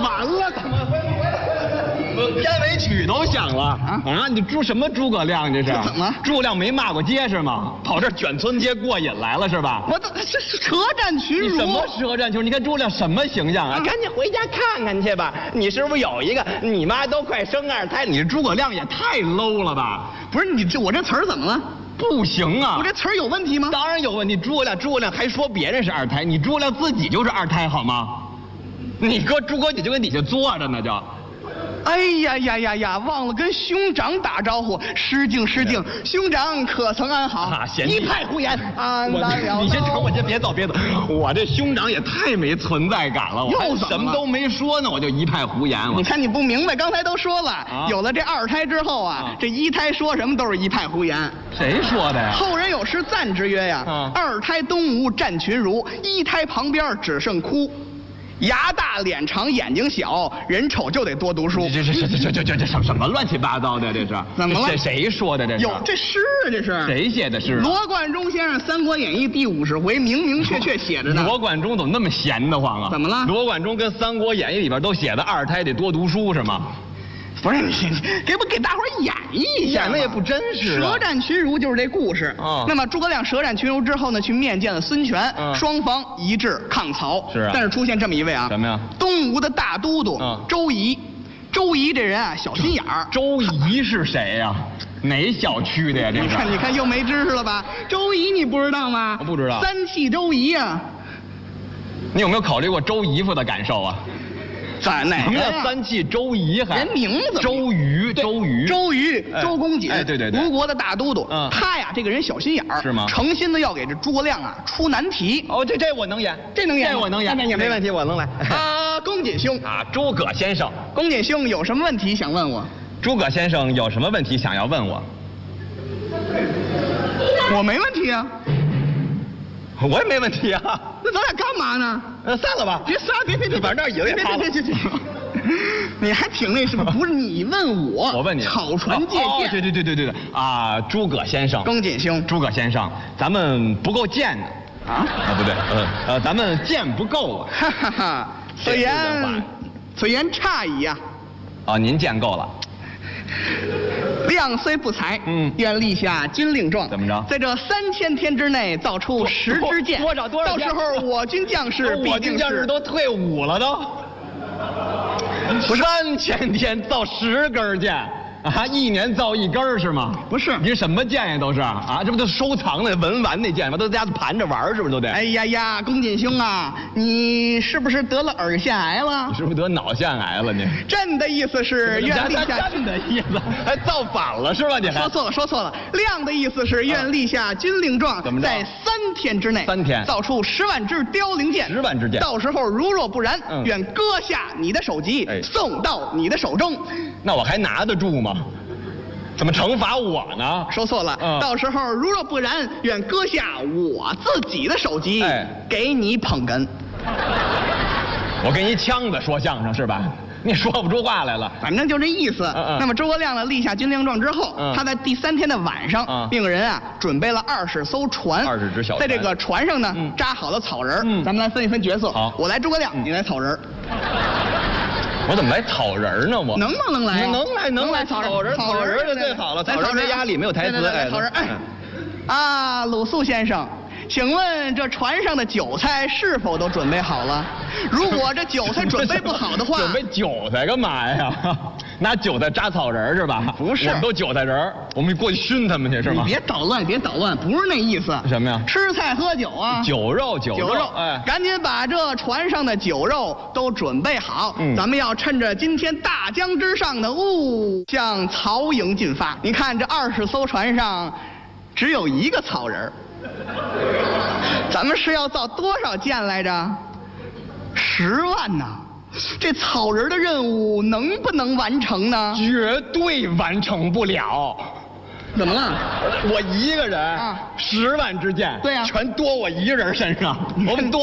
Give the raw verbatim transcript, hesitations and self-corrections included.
完了，怎么会？ 片尾曲都响了啊啊！你诸什么诸葛亮这是？ 这怎么诸葛亮没骂过街是吗？跑这儿卷村街过瘾来了是吧？ 我这这是舌战群儒。 你什么舌战群儒？你看诸葛亮什么形象啊？ 啊赶紧回家看看去吧。你是不是有一个？你妈都快生二胎，你诸葛亮也太 low 了吧？ 不是你这我这词儿怎么了？ 不行啊！ 我这词儿有问题吗？ 当然有问题。诸葛亮，诸葛亮还说别人是二胎，你诸葛亮自己就是二胎好吗？你搁诸葛姐就跟底下坐着呢就。 哎呀呀呀呀！忘了跟兄长打招呼，失敬失敬，兄长可曾安好？ 啊嫌弃一派胡言，安我然了。 你先等我，先别走别走，我这兄长也太没存在感了，我还又怎么了什么都没说呢，我就一派胡言。我你看你不明白，刚才都说了， 啊有了这二胎之后啊， 啊这一胎说什么都是一派胡言。 谁说的呀？ 后人有诗赞之曰呀： 啊二胎东吴战群儒，一胎旁边只剩哭。牙大脸长眼睛小，人丑就得多读书。 这这这这这这这什什么乱七八糟的这是？ 怎么了这谁说的这是？ 有这诗啊，这是谁写的诗啊？ 罗贯中先生《三国演义》第五十回明明确确写着呢。 罗贯中怎么那么闲得慌啊？ 怎么了罗贯中跟《三国演义》里边都写的二胎得多读书是吗？ 不是你，你给不给大伙儿演绎一下嘛？ 演的也不真实啊舌战群儒就是这故事。 啊那么诸葛亮舌战群儒之后呢，去面见了孙权， 嗯双方一致抗曹。 是啊但是出现这么一位啊， 什么呀？ 东吴的大都督嗯周仪。周仪这人啊，小心眼儿。 周仪是谁呀？哪小区的呀？这是？ 你看，你看，又没知识了吧？周仪你不知道吗？ 我不知道三气周仪啊， 你有没有考虑过周姨夫的感受啊？ 咱哪什么个呀叫三气周仪还？ 人名字周瑜， 对周瑜， 周瑜， 哎周公瑾， 哎对对对吴国的大都督。 嗯他呀，这个人小心眼儿， 是吗诚心的要给这诸葛亮啊出难题。 哦，这这我能演， 这能演这我能演， 那也没没问题，我能来。 啊，公瑾兄， 啊，诸葛先生， 公瑾兄有什么问题想问我？ 诸葛先生有什么问题想要问我？ 我没问题啊， 我也没问题啊。 那咱俩干嘛呢？ 呃，散了吧。 别杀，别别别， 反正那儿赢也别塌了别别别别。你还挺那什么？不是你问我， 我问你， 草船借哦哦箭。 对对对对对对啊，诸葛先生， 公瑾兄诸葛先生，咱们不够贱呢。 啊， 啊，不对，嗯呃，咱们剑不够啊。 哈哈哈，此这是人言话此言差矣呀。 啊，您剑够了。 亮虽不才， 嗯愿立下军令状。 怎么着在这三千天之内造出十支箭， 多少多少天到时候我军将士必我定是军将士都退伍了都。三千天造十根箭啊，一年造一根儿是吗？ 不是你什么箭呀都是啊？这不都收藏的文玩那箭吗？都在家里盘着玩儿是不是都得？ 哎呀呀，公瑾兄啊，你是不是得了耳腺癌了你？是不是得脑腺癌了你？ 朕的意思是愿立下。 朕的意思还造反了是吧？你还说错了，说错了。亮的意思是愿立下军令状， 怎么着在三天之内， 三天造出十万支凋零箭， 十万支箭到时候如若不然， 嗯愿割下你的首级， 哎送到你的手中。 那我还拿得住吗？怎么惩罚我呢？ 说错了， 嗯到时候如若不然，愿割下我自己的首级， 哎给你捧哏。 我给你呛子说相声是吧？你说不出话来了。 反正就这意思。 嗯嗯那么诸葛亮呢立下军令状之后， 嗯他在第三天的晚上， 嗯命人啊准备了二十艘船， 二十只小船在这个船上呢、 嗯扎好了草人儿。 嗯咱们来分一分角色。 好我来诸葛亮， 嗯你来草人儿。 我怎么来草人儿呢？我能不能来啊？ 能来能来草草人草人草人儿儿就最好了草人来草人没压力没有台词对对对哎草人哎嗯， 啊，鲁肃先生。请问这船上的韭菜是否都准备好了？如果这韭菜准备不好的话， 准备韭菜干嘛呀？拿韭菜扎草人儿是吧？ 不是我们都韭菜人儿，我们过去熏他们去是吗？ 你别捣乱，别捣乱，不是那意思。 什么呀？ 吃菜喝酒啊， 酒肉酒酒肉， 哎， 赶紧把这船上的酒肉都准备好。 嗯咱们要趁着今天大江之上的雾，向曹营进发。你看这二十艘船上，只有一个草人儿咱们是要造多少箭来着？十万呐！这草人的任务能不能完成呢？ 绝对完成不了。 怎么了？ 我一个人啊十万支箭， 对呀全多我一个人身上，我们多。